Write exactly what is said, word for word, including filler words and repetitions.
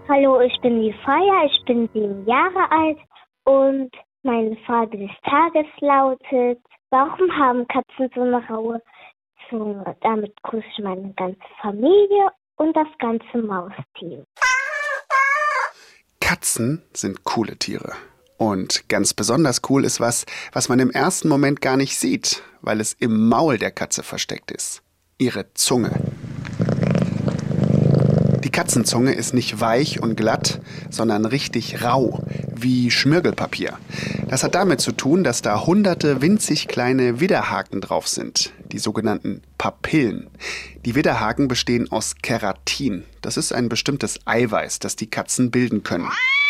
Hallo, ich bin die Feier, ich bin sieben Jahre alt und meine Frage des Tages lautet: Warum haben Katzen so eine raue Zunge? Damit grüße ich meine ganze Familie und das ganze Mausteam. Katzen sind coole Tiere. Und ganz besonders cool ist was, was man im ersten Moment gar nicht sieht, weil es im Maul der Katze versteckt ist. Ihre Zunge. Die Katzenzunge ist nicht weich und glatt, sondern richtig rau, wie Schmirgelpapier. Das hat damit zu tun, dass da hunderte winzig kleine Widderhaken drauf sind, die sogenannten Papillen. Die Widderhaken bestehen aus Keratin. Das ist ein bestimmtes Eiweiß, das die Katzen bilden können.